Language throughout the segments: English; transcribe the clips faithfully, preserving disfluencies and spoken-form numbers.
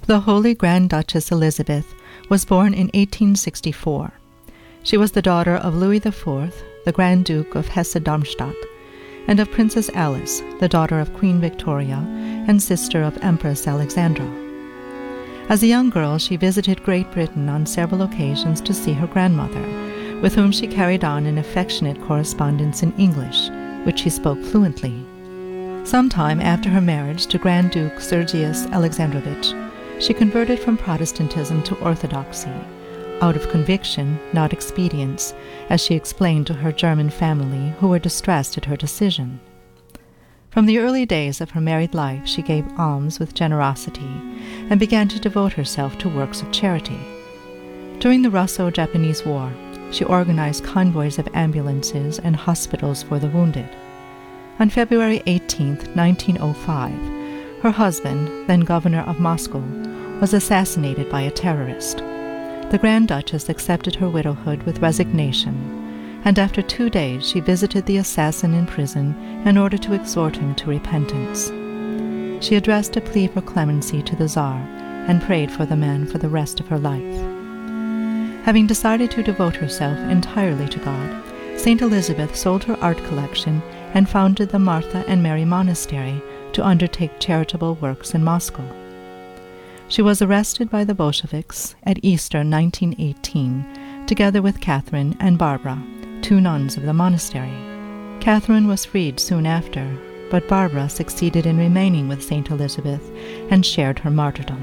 The Holy Grand Duchess Elizabeth was born in eighteen sixty-four. She was the daughter of Louis the Fourth, the Grand Duke of Hesse-Darmstadt, and of Princess Alice, the daughter of Queen Victoria and sister of Empress Alexandra. As a young girl, she visited Great Britain on several occasions to see her grandmother, with whom she carried on an affectionate correspondence in English, which she spoke fluently. Sometime after her marriage to Grand Duke Sergius Alexandrovich, she converted from Protestantism to Orthodoxy, out of conviction, not expedience, as she explained to her German family, who were distressed at her decision. From the early days of her married life, she gave alms with generosity and began to devote herself to works of charity. During the Russo-Japanese War, she organized convoys of ambulances and hospitals for the wounded. On February eighteenth, nineteen oh five, her husband, then governor of Moscow, was assassinated by a terrorist. The Grand Duchess accepted her widowhood with resignation, and after two days she visited the assassin in prison in order to exhort him to repentance. She addressed a plea for clemency to the Tsar and prayed for the man for the rest of her life. Having decided to devote herself entirely to God, Saint Elizabeth sold her art collection and founded the Martha and Mary Monastery to undertake charitable works in Moscow. She was arrested by the Bolsheviks at Easter nineteen eighteen, together with Catherine and Barbara, two nuns of the monastery. Catherine was freed soon after, but Barbara succeeded in remaining with Saint Elizabeth and shared her martyrdom.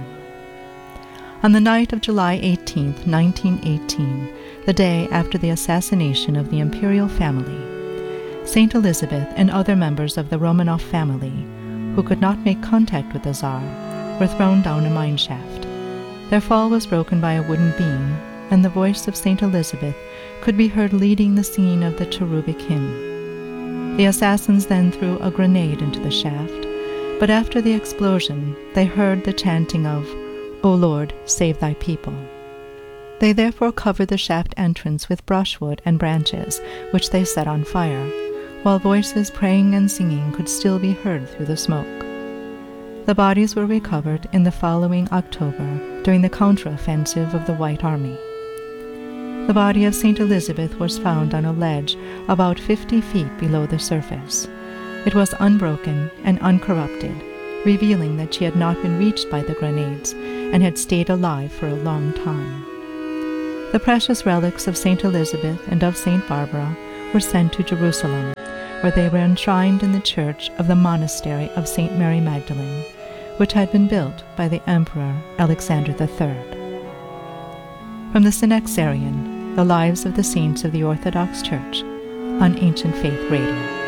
On the night of July eighteenth, nineteen eighteen, the day after the assassination of the imperial family, Saint Elizabeth and other members of the Romanov family, who could not make contact with the Tsar, were thrown down a mine shaft. Their fall was broken by a wooden beam, and the voice of Saint Elizabeth could be heard leading the singing of the cherubic hymn. The assassins then threw a grenade into the shaft, but after the explosion they heard the chanting of, "O Lord, save thy people." They therefore covered the shaft entrance with brushwood and branches, which they set on fire, while voices praying and singing could still be heard through the smoke. The bodies were recovered in the following October during the counter-offensive of the White Army. The body of Saint Elizabeth was found on a ledge about fifty feet below the surface. It was unbroken and uncorrupted, revealing that she had not been reached by the grenades and had stayed alive for a long time. The precious relics of Saint Elizabeth and of Saint Barbara were sent to Jerusalem, where they were enshrined in the church of the monastery of Saint Mary Magdalene, which had been built by the Emperor Alexander the Third. From the Synaxarion, The Lives of the Saints of the Orthodox Church, on Ancient Faith Radio.